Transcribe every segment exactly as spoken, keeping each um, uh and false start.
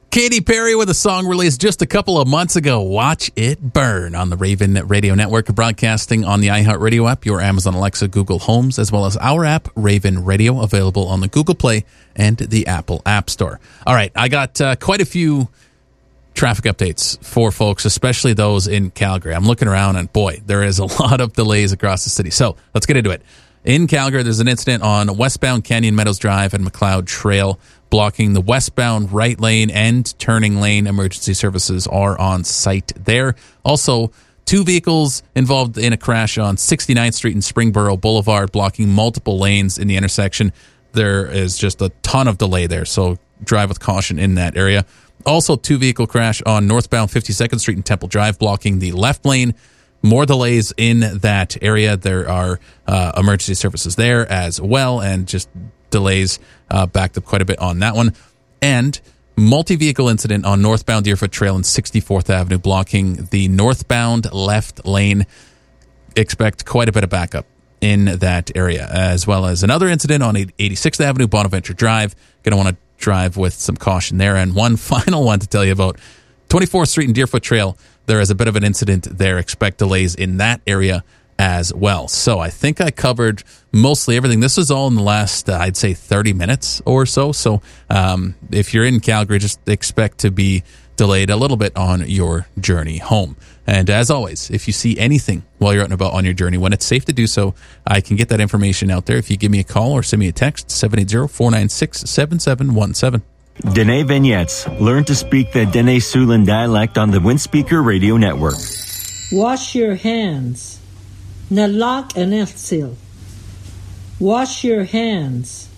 Katy Perry with a song released just a couple of months ago, Watch It Burn, on the Raven Radio Network, broadcasting on the iHeartRadio app, your Amazon Alexa, Google Homes, as well as our app, Raven Radio, available on the Google Play and the Apple App Store. All right, I got uh, quite a few traffic updates for folks, especially those in Calgary. I'm looking around and boy, there is a lot of delays across the city. So let's get into it. In Calgary, there's an incident on westbound Canyon Meadows Drive and McLeod Trail, blocking the westbound right lane and turning lane. Emergency services are on site there. Also, two vehicles involved in a crash on sixty-ninth Street and Springboro Boulevard, blocking multiple lanes in the intersection. There is just a ton of delay there, so drive with caution in that area. Also, two-vehicle crash on northbound fifty-second Street and Temple Drive, blocking the left lane. More delays in that area. There are uh, emergency services there as well, and just delays uh, backed up quite a bit on that one. And multi-vehicle incident on northbound Deerfoot Trail and sixty-fourth Avenue, blocking the northbound left lane. Expect quite a bit of backup in that area, as well as another incident on eighty-sixth Avenue, Bonaventure Drive. Going to want to drive with some caution there. And one final one to tell you about, twenty-fourth Street and Deerfoot Trail. There is a bit of an incident there. Expect delays in that area as well. So I think I covered mostly everything. This is all in the last, uh, I'd say, thirty minutes or so. So um, if you're in Calgary, just expect to be delayed a little bit on your journey home. And as always, if you see anything while you're out and about on your journey, when it's safe to do so, I can get that information out there. If you give me a call or send me a text, seven eight zero, four nine six, seven seven one seven. Dene Vignettes. Learn to speak the Dene Siouxland dialect on the Windspeaker Radio Network. Wash your hands. Nalak and Elsil. Wash your hands.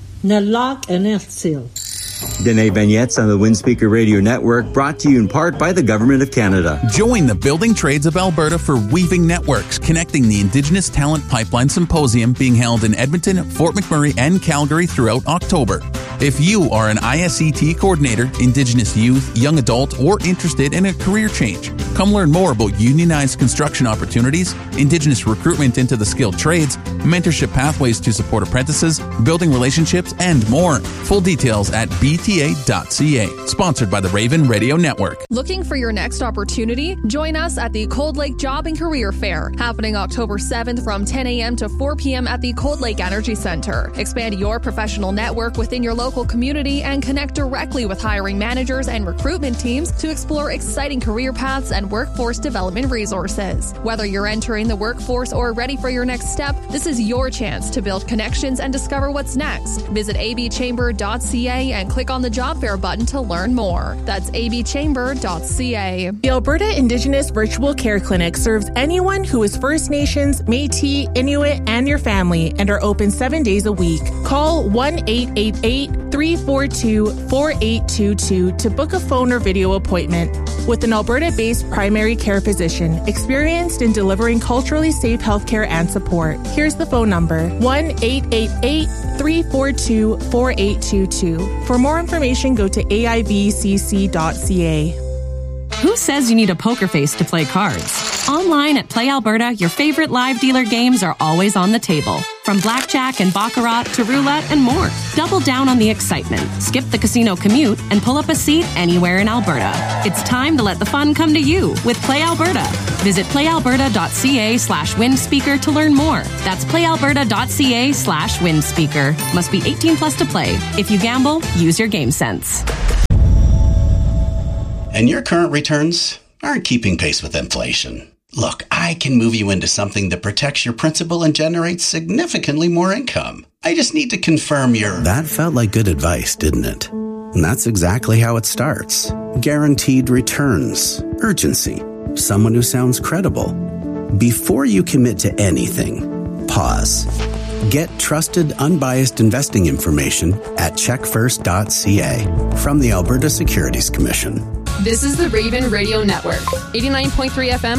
Nalak and Elsil. Dene Vignettes on the Windspeaker Radio Network, brought to you in part by the Government of Canada. Join the Building Trades of Alberta for Weaving Networks, connecting the Indigenous Talent Pipeline Symposium being held in Edmonton, Fort McMurray, and Calgary throughout October. If you are an I S E T coordinator, Indigenous youth, young adult, or interested in a career change, come learn more about unionized construction opportunities, Indigenous recruitment into the skilled trades, mentorship pathways to support apprentices, building relationships, and more. Full details at b t a dot c a. Sponsored by the Raven Radio Network. Looking for your next opportunity? Join us at the Cold Lake Job and Career Fair, happening October seventh from ten a.m. to four p.m. at the Cold Lake Energy Center. Expand your professional network within your local community and connect directly with hiring managers and recruitment teams to explore exciting career paths and workforce development resources. Whether you're entering the workforce or ready for your next step, this is your chance to build connections and discover what's next. Visit a b chamber dot c a and click on the job fair button to learn more. That's a b chamber dot c a. The Alberta Indigenous Virtual Care Clinic serves anyone who is First Nations, Métis, Inuit, and your family, and are open seven days a week. Call one eight eight eight, three four two, four eight two two to book a phone or video appointment with an Alberta-based primary care physician experienced in delivering culturally safe healthcare and support. Here's the phone number, one eight eight eight, three four two, four eight two two. For more information, go to a i v c c dot c a. Who says you need a poker face to play cards? Online at Play Alberta, your favorite live dealer games are always on the table. From blackjack and baccarat to roulette and more. Double down on the excitement. Skip the casino commute and pull up a seat anywhere in Alberta. It's time to let the fun come to you with Play Alberta. Visit playalberta.ca slash windspeaker to learn more. That's playalberta.ca slash windspeaker. Must be eighteen plus to play. If you gamble, use your game sense. And your current returns aren't keeping pace with inflation. Look, I can move you into something that protects your principal and generates significantly more income. I just need to confirm your... That felt like good advice, didn't it? And that's exactly how it starts. Guaranteed returns. Urgency. Someone who sounds credible. Before you commit to anything, pause. Get trusted, unbiased investing information at check first dot c a from the Alberta Securities Commission. This is the Raven Radio Network, eighty-nine point three F M.